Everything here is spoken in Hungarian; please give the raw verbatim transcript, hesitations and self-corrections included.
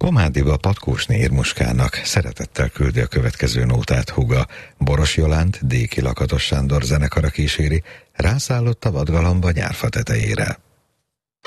Pomádiba Patkósné Irmuskának szeretettel küldi a következő nótát húga. Boros Jolánt Déki Lakatos Sándor zenekara kíséri, rászállott a vadgalomba nyárfa tetejére.